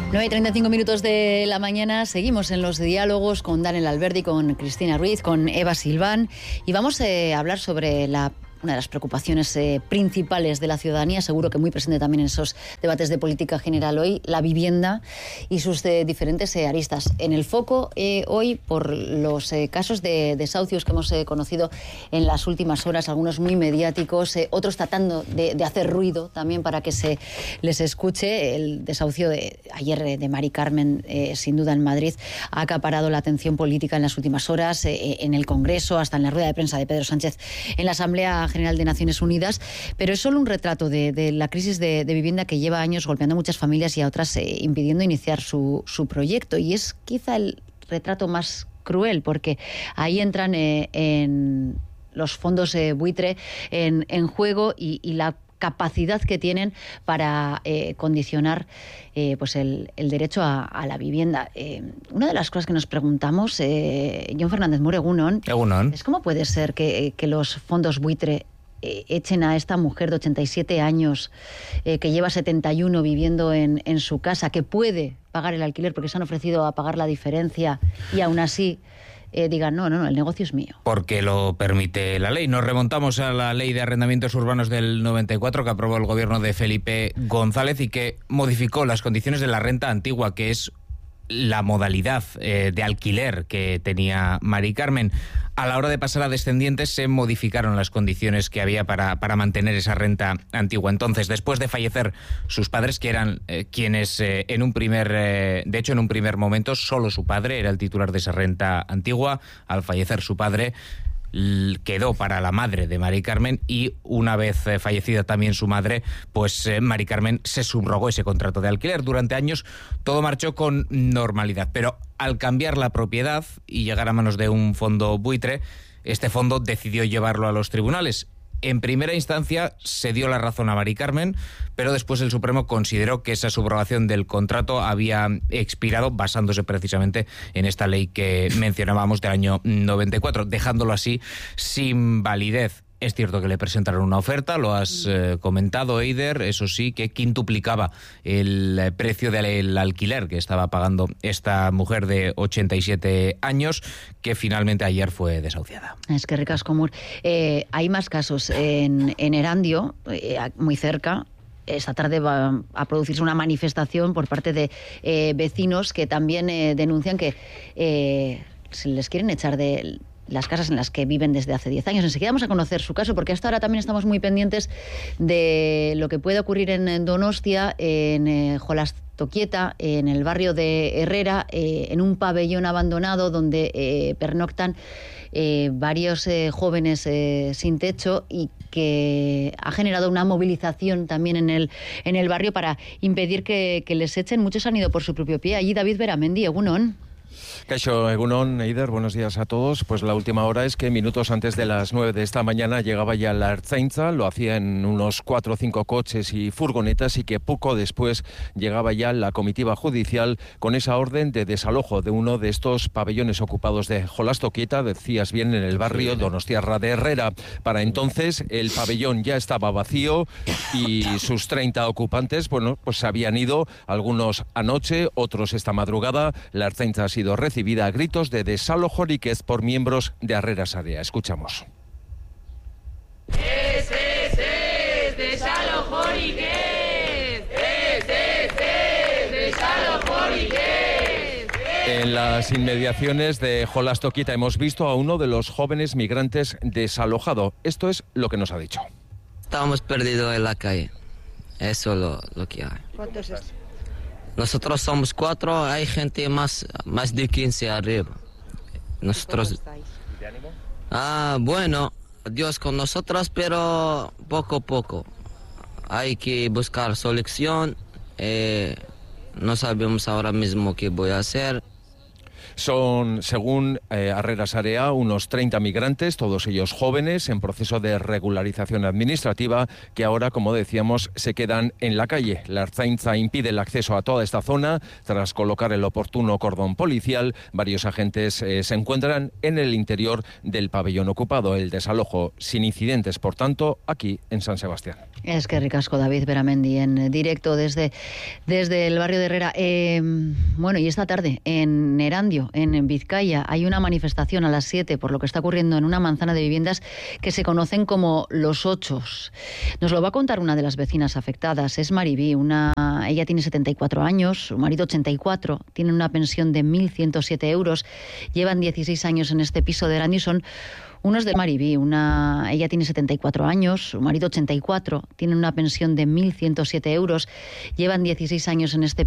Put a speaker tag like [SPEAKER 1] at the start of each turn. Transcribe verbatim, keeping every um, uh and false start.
[SPEAKER 1] nueve y treinta y cinco minutos de la mañana, seguimos en los diálogos con Daniel Alberdi, con Cristina Ruiz, con Eva Silván, y vamos eh, a hablar sobre la una de las preocupaciones eh, principales de la ciudadanía, seguro que muy presente también en esos debates de política general hoy, la vivienda y sus eh, diferentes eh, aristas. En el foco eh, hoy por los eh, casos de desahucios que hemos eh, conocido en las últimas horas, algunos muy mediáticos, eh, otros tratando de, de hacer ruido también para que se les escuche. El desahucio de ayer eh, de Mari Carmen, eh, sin duda en Madrid, ha acaparado la atención política en las últimas horas, eh, en el Congreso, hasta en la rueda de prensa de Pedro Sánchez en la Asamblea General de Naciones Unidas, pero es solo un retrato de, de la crisis de, de vivienda que lleva años golpeando a muchas familias y a otras eh, impidiendo iniciar su, su proyecto, y es quizá el retrato más cruel, porque ahí entran eh, en los fondos eh, buitre en, en juego y, y la capacidad que tienen para eh, condicionar eh, pues el, el derecho a, a la vivienda. Eh, una de las cosas que nos preguntamos, eh, Jon Fernández Mur, Egunon,
[SPEAKER 2] Egunon,
[SPEAKER 1] es cómo puede ser que, que los fondos buitre eh, echen a esta mujer de ochenta y siete años, eh, que lleva setenta y uno viviendo en, en su casa, que puede pagar el alquiler porque se han ofrecido a pagar la diferencia, y aún así Eh, digan, no, no, no, el negocio es mío.
[SPEAKER 2] Porque lo permite la ley. Nos remontamos a la Ley de Arrendamientos Urbanos del noventa y cuatro, que aprobó el gobierno de Felipe González y que modificó las condiciones de la renta antigua, que es la modalidad eh, de alquiler que tenía Mari Carmen. A la hora de pasar a descendientes se modificaron las condiciones que había para, para mantener esa renta antigua. Entonces, después de fallecer sus padres, que eran eh, quienes eh, en un primer, eh, de hecho en un primer momento solo su padre era el titular de esa renta antigua, al fallecer su padre quedó para la madre de Mari Carmen, y una vez eh, fallecida también su madre, pues eh, Mari Carmen se subrogó ese contrato de alquiler. Durante años todo marchó con normalidad, pero al cambiar la propiedad y llegar a manos de un fondo buitre, este fondo decidió llevarlo a los tribunales. En primera instancia se dio la razón a Mari Carmen, pero después el Supremo consideró que esa subrogación del contrato había expirado, basándose precisamente en esta ley que mencionábamos del año noventa y cuatro, dejándolo así sin validez. Es cierto que le presentaron una oferta, lo has eh, comentado, Eider, eso sí, que quintuplicaba el eh, precio del alquiler que estaba pagando esta mujer de ochenta y siete años, que finalmente ayer fue desahuciada.
[SPEAKER 1] Es que ricasco, Mur. Eh, hay más casos en, en Erandio, eh, muy cerca. Esta tarde va a producirse una manifestación por parte de eh, vecinos que también eh, denuncian que eh, se les quieren echar de las casas en las que viven desde hace diez años. Enseguida vamos a conocer su caso, porque hasta ahora también estamos muy pendientes de lo que puede ocurrir en Donostia, en eh, Jolastoquieta, en el barrio de Herrera, eh, en un pabellón abandonado donde eh, pernoctan eh, varios eh, jóvenes eh, sin techo, y que ha generado una movilización también en el, en el barrio para impedir que, que les echen. Muchos han ido por su propio pie. Allí David Beramendi, Egunon.
[SPEAKER 3] Caixo, Egunon, Eider, buenos días a todos. Pues la última hora es que minutos antes de las nueve de esta mañana llegaba ya la Ertzaintza, lo hacía en unos cuatro o cinco coches y furgonetas, y que poco después llegaba ya la comitiva judicial con esa orden de desalojo de uno de estos pabellones ocupados de Jolastoquieta, decías bien, en el barrio Donostiarra de Herrera. Para entonces el pabellón ya estaba vacío y sus treinta ocupantes, bueno, pues se habían ido, algunos anoche, otros esta madrugada. La Ertzaintza ha sido recibida a gritos de desalojo riquez por miembros de Herrera Sarea. Escuchamos.
[SPEAKER 4] ¡Es, es, es! ¡Desalojo riquez! ¡Es, es, es! ¡Desalojo riquez!
[SPEAKER 3] En las inmediaciones de Jolastoquieta hemos visto a uno de los jóvenes migrantes desalojado. Esto es lo que nos ha dicho.
[SPEAKER 5] Estamos perdidos en la calle. Eso es lo, lo que hay.
[SPEAKER 1] ¿Cuántos es?
[SPEAKER 5] Nosotros somos cuatro, hay gente más, más de quince arriba. Nosotros...
[SPEAKER 3] ¿De ánimo?
[SPEAKER 5] Ah, bueno, Dios con nosotros, pero poco a poco. Hay que buscar solución. Eh, no sabemos ahora mismo qué voy a hacer.
[SPEAKER 3] Son, según eh, Arrera Sarea, unos treinta migrantes, todos ellos jóvenes, en proceso de regularización administrativa, que ahora, como decíamos, se quedan en la calle. La Ertzaintza impide el acceso a toda esta zona tras colocar el oportuno cordón policial. Varios agentes eh, se encuentran en el interior del pabellón ocupado. El desalojo sin incidentes, por tanto, aquí en San Sebastián.
[SPEAKER 1] Es que ricasco, David Beramendi, en directo desde, desde el barrio de Herrera. Eh, bueno, y esta tarde en Erandio, en Vizcaya, hay una manifestación a las siete por lo que está ocurriendo en una manzana de viviendas que se conocen como Los Ochos. Nos lo va a contar una de las vecinas afectadas, es Maribí. Una, ella tiene setenta y cuatro años, su marido ochenta y cuatro, tiene una pensión de mil ciento siete euros, llevan dieciséis años en este piso de Erandio y son unos de Maribí. Una, ella tiene setenta y cuatro años, su marido ochenta y cuatro, tienen una pensión de mil ciento siete euros, llevan dieciséis años en este